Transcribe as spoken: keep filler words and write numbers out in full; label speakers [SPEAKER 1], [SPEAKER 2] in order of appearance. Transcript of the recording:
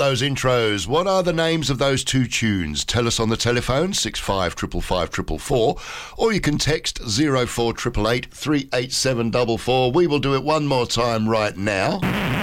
[SPEAKER 1] those intros. What are the names of those two tunes? Tell us on the telephone, six five five five five four four, or you can text zero four eight eight, three eight seven four four. We will do it one more time right now.